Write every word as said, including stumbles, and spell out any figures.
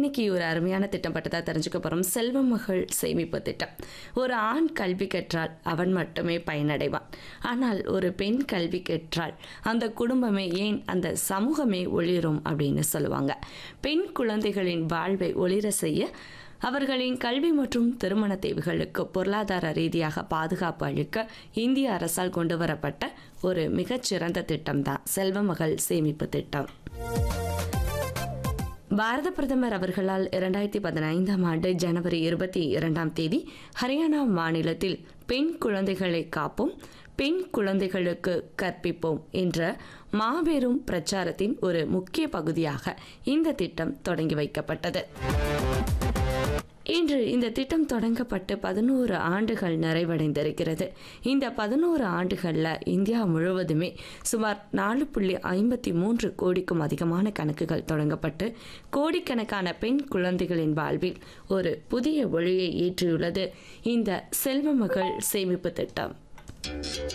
இன்னைக்கு ஒரு அருமையான திட்டம் பற்றி தான் தெரிஞ்சுக்க போகிறோம். செல்வ மகள் சேமிப்பு திட்டம். ஒரு ஆண் கல்வி கற்றால் அவன் மட்டுமே பயனடைவான். ஆனால் ஒரு பெண் கல்வி கற்றால் அந்த குடும்பமே, ஏன் அந்த சமூகமே ஒளிரும் அப்படின்னு சொல்லுவாங்க. பெண் குழந்தைகளின் வாழ்வை ஒளிர செய்ய அவர்களின் கல்வி மற்றும் திருமண தேவைகளுக்கு பொருளாதார ரீதியாக பாதுகாப்பு அளிக்க இந்திய அரசால் கொண்டு வரப்பட்ட ஒரு மிகச்சிறந்த திட்டம் தான் செல்வ மகள் சேமிப்பு திட்டம். பாரத பிரதமர் அவர்களால் இரண்டாயிரத்தி பதினைந்தாம் ஆண்டு ஜனவரி இருபத்தி இரண்டாம் தேதி ஹரியானா மாநிலத்தில் பெண் குழந்தைகளை காப்போம், பெண் குழந்தைகளுக்கு கற்பிப்போம் என்ற மாபெரும் பிரச்சாரத்தின் ஒரு முக்கிய பகுதியாக இந்த திட்டம் தொடங்கி வைக்கப்பட்டது. இன்று இந்த திட்டம் தொடங்கப்பட்டு பதினோரு ஆண்டுகள் நிறைவடைந்திருக்கிறது. இந்த பதினோரு ஆண்டுகளில் இந்தியா முழுவதுமே சுமார் நாலு புள்ளி ஐம்பத்தி மூன்று கோடிக்கும் அதிகமான கணக்குகள் தொடங்கப்பட்டு கோடிக்கணக்கான பெண் குழந்தைகளின் வாழ்வில் ஒரு புதிய ஒளியை ஏற்றியுள்ளது இந்த செல்வ மகள் சேமிப்பு திட்டம்.